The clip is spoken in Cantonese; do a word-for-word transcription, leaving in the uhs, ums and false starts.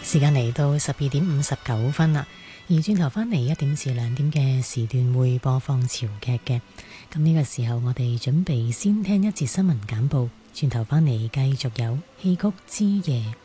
時間嚟到十二點五十九分啦，而轉頭返嚟一點至兩點嘅時段會播放潮劇嘅。咁呢個時候我哋準備先聽一節新聞簡報，轉頭返嚟繼續有戲曲之夜。